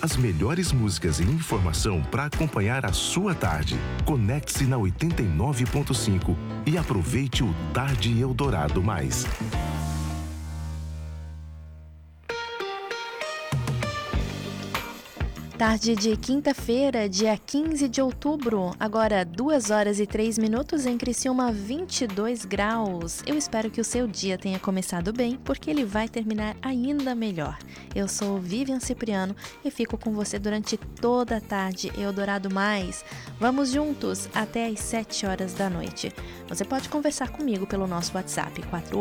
As melhores músicas e informação para acompanhar a sua tarde. Conecte-se na 89.5 e aproveite o Tarde Eldorado Mais. Tarde de quinta-feira, dia 15 de outubro, agora 2h03 em Criciúma, 22 graus. Eu espero que o seu dia tenha começado bem, porque ele vai terminar ainda melhor. Eu sou Vivian Cipriano e fico com você durante toda a tarde Eldorado Mais. Vamos juntos até às 7 horas da noite. Você pode conversar comigo pelo nosso WhatsApp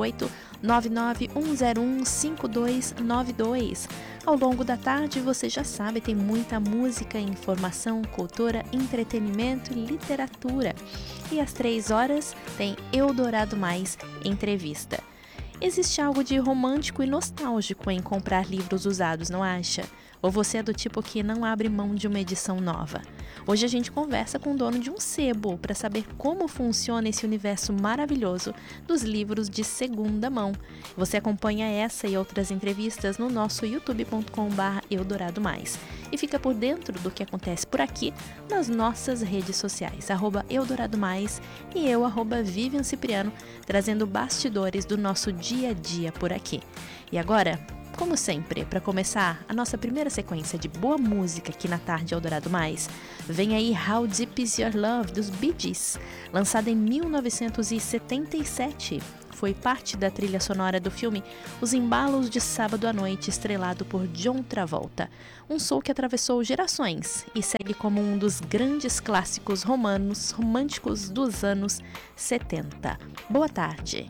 48991015292. Ao longo da tarde, você já sabe, tem muita música, informação, cultura, entretenimento e literatura. E às 3 horas tem Eldorado Mais Entrevista. Existe algo de romântico e nostálgico em comprar livros usados, não acha? Ou você é do tipo que não abre mão de uma edição nova? Hoje a gente conversa com o dono de um sebo para saber como funciona esse universo maravilhoso dos livros de segunda mão. Você acompanha essa e outras entrevistas no nosso youtube.com/Eldorado Mais. E fica por dentro do que acontece por aqui nas nossas redes sociais, @Eldorado Mais e eu, @Vivian Cipriano, trazendo bastidores do nosso dia a dia por aqui. E agora, como sempre, para começar a nossa primeira sequência de boa música aqui na Tarde Eldorado Mais, vem aí How Deep Is Your Love, dos Bee Gees, lançada em 1977. Foi parte da trilha sonora do filme Os Embalos de Sábado à Noite, estrelado por John Travolta. Um soul que atravessou gerações e segue como um dos grandes clássicos românticos dos anos 70. Boa tarde.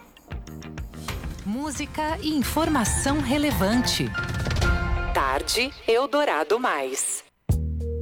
Música e informação relevante. Tarde Eldorado Mais.